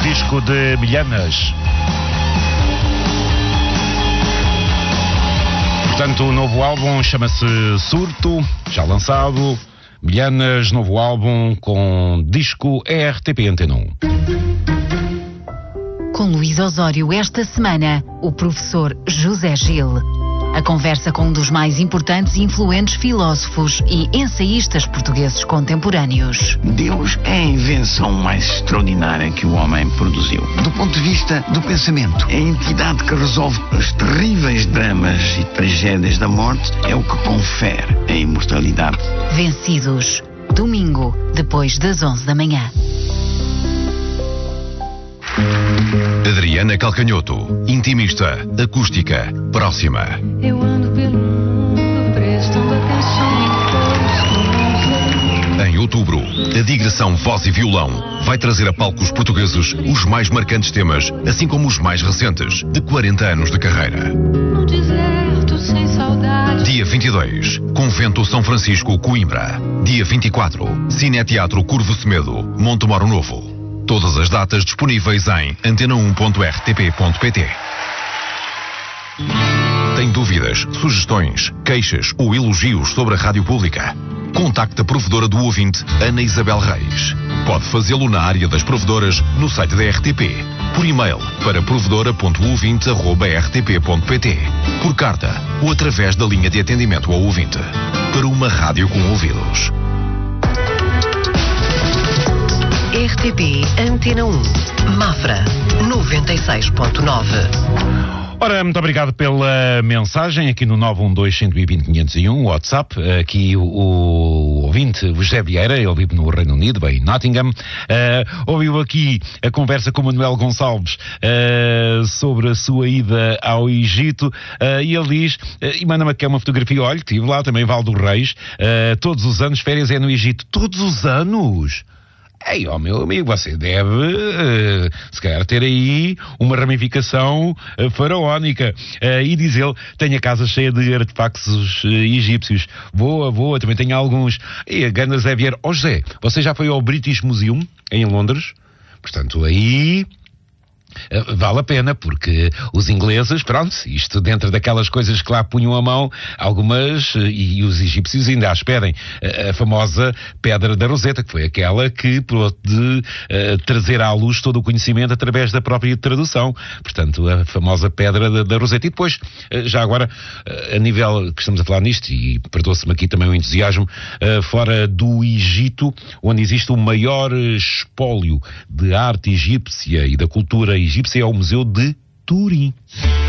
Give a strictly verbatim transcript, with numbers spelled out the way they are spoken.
disco de Milhanas. Portanto, o novo álbum chama-se Surto, já lançado. Milhanas, novo álbum com disco R T P Antena um. Com Luís Osório esta semana, o professor José Gil. A conversa com um dos mais importantes e influentes filósofos e ensaístas portugueses contemporâneos. Deus é a invenção mais extraordinária que o homem produziu. Do ponto de vista do pensamento, a entidade que resolve os terríveis dramas e tragédias da morte é o que confere a imortalidade. Vencidos. Domingo, depois das onze da manhã. Adriana Calcanhoto, intimista, acústica, próxima. Eu ando pelo mundo prestando atenção em todos. Em outubro, a digressão Voz e Violão vai trazer a palcos portugueses os mais marcantes temas, assim como os mais recentes, de quarenta anos de carreira. No deserto sem saudade. Dia vinte e dois, Convento São Francisco, Coimbra. Dia vinte e quatro, Cineteatro Curvo Semedo, Montemoro Novo. Todas as datas disponíveis em antena um ponto r t p ponto p t. Tem dúvidas, sugestões, queixas ou elogios sobre a rádio pública? Contacte a provedora do ouvinte, Ana Isabel Reis. Pode fazê-lo na área das provedoras no site da R T P, por e-mail para provedora ponto ouvinte arroba r t p ponto p t, por carta ou através da linha de atendimento ao ouvinte. Para uma rádio com ouvidos. R T P Antena um, Mafra, noventa e seis ponto nove. Ora, muito obrigado pela mensagem aqui no nove um dois, um dois zero, quinhentos e um, WhatsApp. Aqui o, o ouvinte, o José Vieira, ele vive no Reino Unido, bem, em Nottingham. Uh, ouviu aqui a conversa com o Manuel Gonçalves uh, sobre a sua ida ao Egito uh, e ele diz, uh, e manda-me aqui uma fotografia, olha, estive lá também, Val do Reis, uh, todos os anos, férias é no Egito. Todos os anos? Ei, ó, meu amigo, você deve, uh, se calhar, ter aí uma ramificação uh, faraónica. Uh, e diz ele, tenho a casa cheia de artefactos uh, egípcios. Boa, boa, também tenho alguns. E a Ganda Zé Vieira. Ó, José, você já foi ao British Museum, em Londres? Portanto, aí... vale a pena, porque os ingleses, pronto, isto dentro daquelas coisas que lá punham a mão, algumas, e os egípcios ainda as pedem, a, a famosa Pedra da Roseta, que foi aquela que pôde uh, trazer à luz todo o conhecimento através da própria tradução, portanto, a famosa Pedra da, da Roseta. E depois, uh, já agora, uh, a nível que estamos a falar nisto, e perdoa-se-me aqui também o entusiasmo, uh, fora do Egito, onde existe o maior espólio de arte egípcia e da cultura egípcia, é o Museu de Turim.